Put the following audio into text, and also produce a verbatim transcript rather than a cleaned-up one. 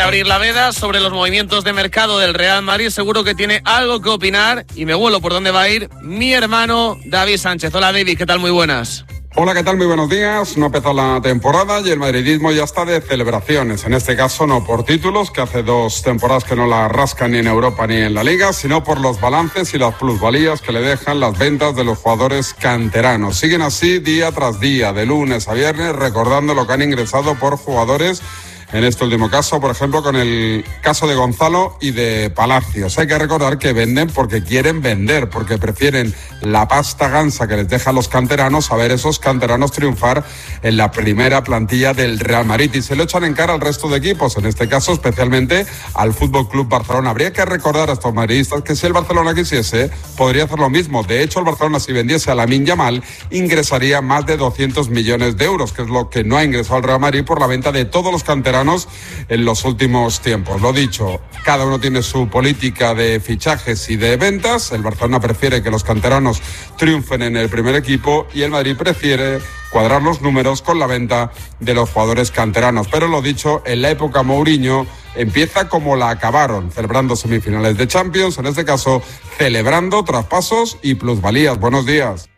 abrir la veda sobre los movimientos de mercado del Real Madrid. Seguro que tiene algo que opinar y me vuelo por dónde va a ir mi hermano David Sánchez. Hola David, ¿qué tal? Muy buenas. Hola, ¿qué tal? Muy buenos días. No ha empezado la temporada y el madridismo ya está de celebraciones. En este caso no por títulos, que hace dos temporadas que no la rascan ni en Europa ni en la Liga, sino por los balances y las plusvalías que le dejan las ventas de los jugadores canteranos. Siguen así día tras día, de lunes a viernes, recordando lo que han ingresado por jugadores. En este último caso, por ejemplo, con el caso de Gonzalo y de Palacios. Hay que recordar que venden porque quieren vender, porque prefieren la pasta gansa que les dejan los canteranos a ver esos canteranos triunfar en la primera plantilla del Real Madrid. Y se lo echan en cara al resto de equipos, en este caso especialmente al Fútbol Club Barcelona. Habría que recordar a estos madridistas que si el Barcelona quisiese, podría hacer lo mismo. De hecho, el Barcelona, si vendiese a Lamine Yamal, ingresaría más de doscientos millones de euros, que es lo que no ha ingresado el Real Madrid por la venta de todos los canteranos en los últimos tiempos. Lo dicho, cada uno tiene su política de fichajes y de ventas. El Barcelona prefiere que los canteranos triunfen en el primer equipo y el Madrid prefiere cuadrar los números con la venta de los jugadores canteranos. Pero lo dicho, en la época Mourinho empieza como la acabaron, celebrando semifinales de Champions, en este caso celebrando traspasos y plusvalías. Buenos días.